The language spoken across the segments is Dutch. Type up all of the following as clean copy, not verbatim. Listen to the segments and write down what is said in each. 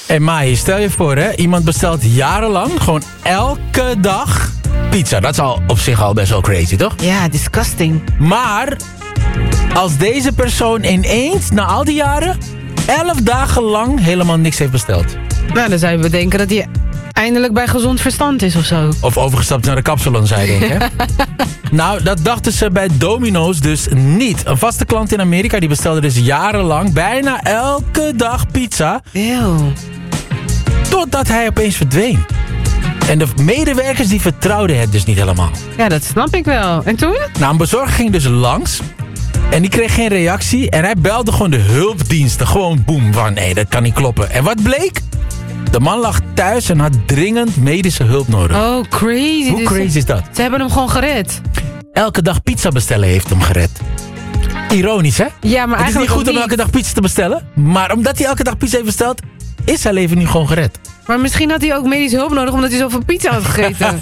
En Mai, stel je voor, hè, iemand bestelt jarenlang gewoon elke dag pizza. Dat is al op zich al best wel crazy, toch? Ja, disgusting. Maar als deze persoon ineens, na al die jaren, 11 dagen lang helemaal niks heeft besteld. Nou, dan zou je bedenken dat hij eindelijk bij gezond verstand is of zo. Of overgestapt naar de kapsalon, zei ik, hè? Nou, dat dachten ze bij Domino's dus niet. Een vaste klant in Amerika die bestelde dus jarenlang bijna elke dag pizza. Eeuw. Totdat hij opeens verdween. En de medewerkers die vertrouwden het dus niet helemaal. Ja, dat snap ik wel. En toen? Nou, een bezorger ging dus langs. En die kreeg geen reactie. En hij belde gewoon de hulpdiensten. Gewoon boem, van nee, dat kan niet kloppen. En wat bleek? De man lag thuis en had dringend medische hulp nodig. Oh, crazy. Hoe crazy is dat? Ze hebben hem gewoon gered. Elke dag pizza bestellen heeft hem gered. Ironisch, hè? Ja, maar het is niet eigenlijk goed om niet. elke dag pizza te bestellen. Maar omdat hij elke dag pizza heeft besteld, is zijn leven nu gewoon gered. Maar misschien had hij ook medische hulp nodig omdat hij zoveel pizza had gegeten.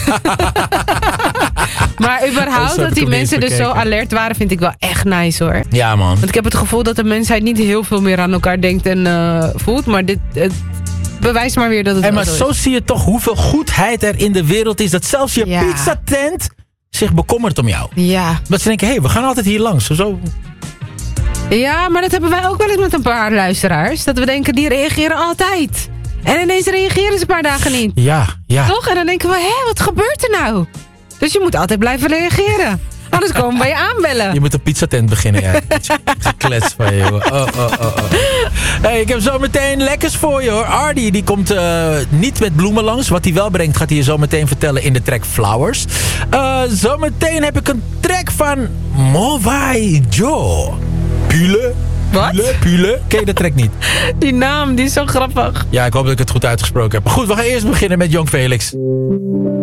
Maar überhaupt dat die mensen dus zo alert waren, vind ik wel echt nice, hoor. Ja, man. Want ik heb het gevoel dat de mensheid niet heel veel meer aan elkaar denkt en voelt. Maar dit bewijst maar weer dat het En wel maar zo zo is. zie je toch hoeveel goedheid er in de wereld is. Dat zelfs je Ja. pizzatent zich bekommert om jou. Ja. Dat ze denken, hé, we gaan altijd hier langs. Zo. Ja, maar dat hebben wij ook wel eens met een paar luisteraars. Dat we denken, die reageren altijd. En ineens reageren ze een paar dagen niet. Ja. Toch? En dan denken we, hé, wat gebeurt er nou? Dus je moet altijd blijven reageren. Anders komen we bij je aanbellen. Je moet een pizzatent beginnen, ja. Klets van je, joh. Oh. Hey, ik heb zo meteen lekkers voor je, hoor. Ardy, die komt niet met bloemen langs. Wat hij wel brengt, gaat hij je zo meteen vertellen in de track Flowers. Zometeen heb ik een track van Movai Joe. Pule. Wat? Pule. Ken je de track niet? Die naam, die is zo grappig. Ja, ik hoop dat ik het goed uitgesproken heb. Maar goed, we gaan eerst beginnen met Jong Felix.